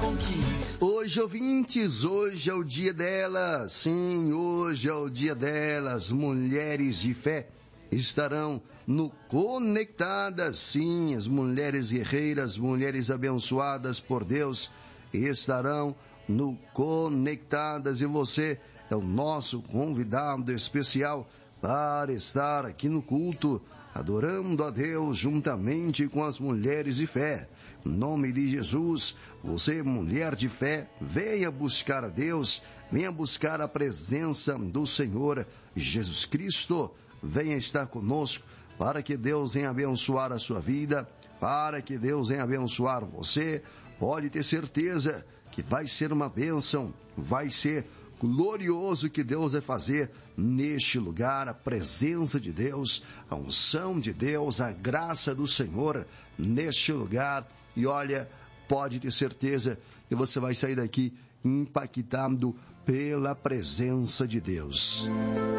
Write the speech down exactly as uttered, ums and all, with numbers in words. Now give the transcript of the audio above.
Hoje, ouvintes, hoje é o dia delas, sim, hoje é o dia delas, mulheres de fé estarão no Conectadas, sim, as mulheres guerreiras, mulheres abençoadas por Deus, estarão no Conectadas, e você é o nosso convidado especial para estar aqui no culto, adorando a Deus juntamente com as mulheres de fé. Em nome de Jesus, você, mulher de fé, venha buscar a Deus, venha buscar a presença do Senhor Jesus Cristo, venha estar conosco, para que Deus venha abençoar a sua vida, para que Deus venha abençoar você. Pode ter certeza que vai ser uma bênção, vai ser glorioso que Deus vai fazer neste lugar, a presença de Deus, a unção de Deus, a graça do Senhor neste lugar. E olha, pode ter certeza que você vai sair daqui impactado pela presença de Deus.